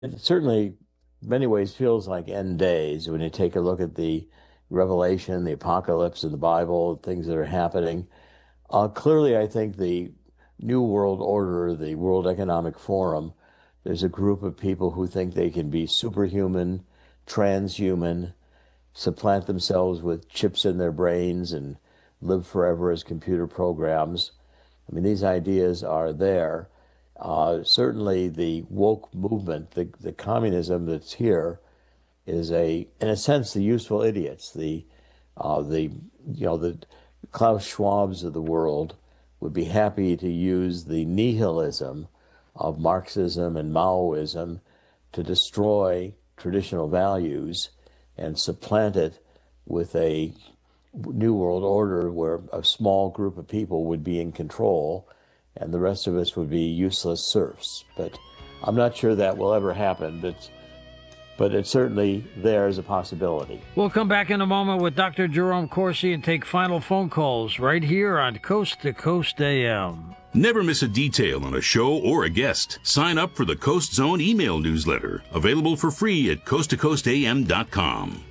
It certainly, in many ways, feels like end days when you take a look at the Revelation, the Apocalypse in the Bible, things that are happening. Clearly, I think the New World Order, the World Economic Forum, there's a group of people who think they can be superhuman, transhuman, supplant themselves with chips in their brains and live forever as computer programs. I mean, these ideas are there. Certainly, the woke movement, the communism that's here, is in a sense, the useful idiots. The Klaus Schwabs of the world would be happy to use the nihilism of Marxism and Maoism to destroy traditional values and supplant it with a new world order where a small group of people would be in control and the rest of us would be useless serfs. But I'm not sure that will ever happen, but it's certainly there as a possibility. We'll come back in a moment with Dr. Jerome Corsi and take final phone calls right here on Coast to Coast AM. Never miss a detail on a show or a guest. Sign up for the Coast Zone email newsletter, available for free at coasttocoastam.com.